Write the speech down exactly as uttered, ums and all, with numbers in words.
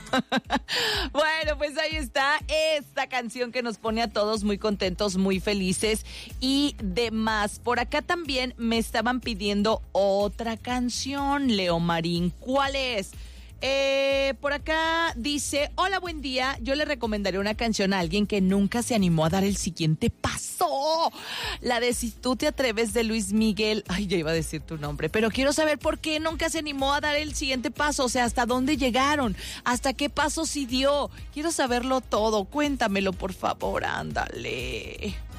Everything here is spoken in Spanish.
Bueno, pues ahí está esta canción que nos pone a todos muy contentos, muy felices y demás. Por acá también me estaban pidiendo otra canción, Leo Marín. ¿Cuál es? Eh, por acá dice, hola, buen día, yo le recomendaré una canción a alguien que nunca se animó a dar el siguiente paso. La de Si tú te atreves de Luis Miguel. Ay, ya iba a decir tu nombre, pero quiero saber por qué nunca se animó a dar el siguiente paso, o sea, hasta dónde llegaron, hasta qué paso sí dio. Quiero saberlo todo, cuéntamelo por favor, ándale.